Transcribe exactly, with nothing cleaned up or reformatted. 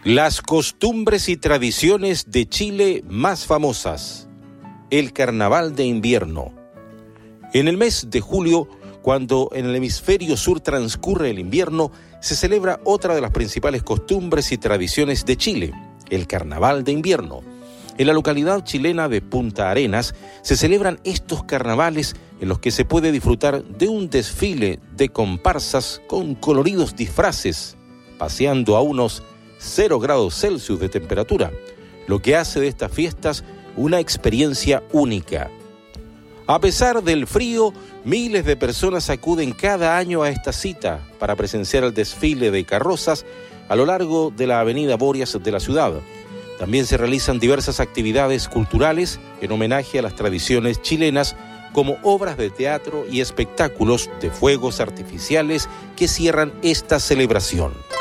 Las costumbres y tradiciones de Chile más famosas. El Carnaval de Invierno. En el mes de julio, cuando en el hemisferio sur transcurre el invierno, se celebra otra de las principales costumbres y tradiciones de Chile, el Carnaval de Invierno. En la localidad chilena de Punta Arenas se celebran estos carnavales en los que se puede disfrutar de un desfile de comparsas con coloridos disfraces, paseando a unos cero grados Celsius de temperatura, lo que hace de estas fiestas una experiencia única. A pesar del frío, miles de personas acuden cada año a esta cita para presenciar el desfile de carrozas a lo largo de la avenida Borias de la ciudad. También se realizan diversas actividades culturales en homenaje a las tradiciones chilenas, como obras de teatro y espectáculos de fuegos artificiales que cierran esta celebración.